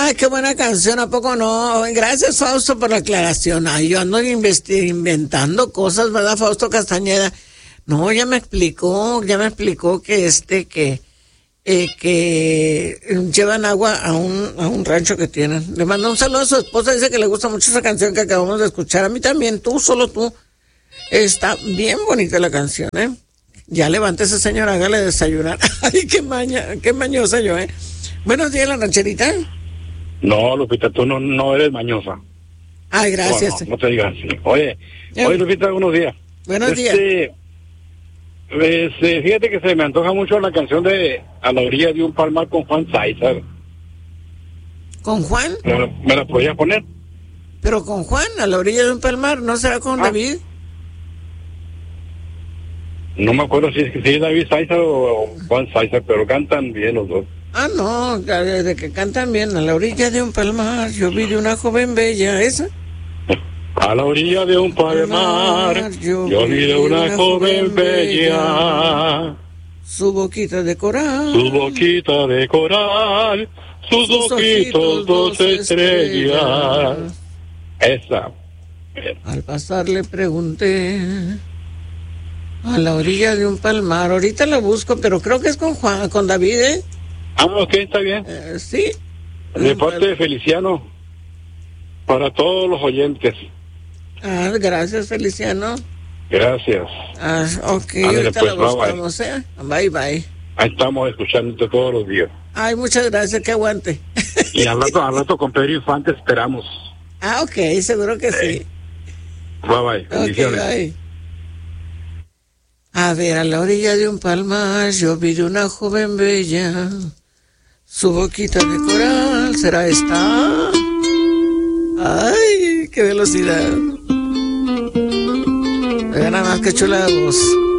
Ay, qué buena canción, ¿a poco no? Gracias, Fausto, por la aclaración. Ay, yo ando inventando cosas, ¿verdad, Fausto Castañeda? No, ya me explicó que llevan agua a un rancho que tienen. Le mando un saludo a su esposa, dice que le gusta mucho esa canción que acabamos de escuchar. A mí también, solo tú. Está bien bonita la canción, ¿eh? Ya levántese, señor, hágale desayunar. Ay, qué mañosa yo, ¿eh? Buenos días, la rancherita. No, Lupita, tú no eres mañosa. Ay, gracias. Bueno, no te digas así. Oye, Lupita, buenos días. Buenos días. Fíjate que se me antoja mucho la canción de A la orilla de un palmar con Juan Sáizar. ¿Con Juan? ¿Me la podías poner? Pero con Juan, a la orilla de un palmar, ¿no será con David? No me acuerdo si es David Sáizar o Juan Sáizar, pero cantan bien los dos. Ah, no, de que cantan bien. A la orilla de un palmar, yo vi de una joven bella, ¿esa? A la orilla de un palmar, yo vi de una joven bella. Su boquita de coral. Su boquita de coral, sus ojitos dos estrellas. Esa. Al pasar le pregunté. A la orilla de un palmar. Ahorita la busco, pero creo que es con David, ¿eh? Ah, ok, está bien. Sí. De parte de Feliciano, para todos los oyentes. Ah, gracias, Feliciano. Gracias. Ah, ok, Ándale, ahorita pues, la buscamos, ¿eh? Bye, bye. Ahí estamos escuchándote todos los días. Ay, muchas gracias, que aguante. Y al rato con Pedro Infante esperamos. Ah, ok, seguro que sí. Bye, bendiciones. Okay, bye. A ver, a la orilla de un palmar yo vi de una joven bella, su boquita de coral, ¿será esta? ¡Ay, qué velocidad! Oiga, nada más que chula voz.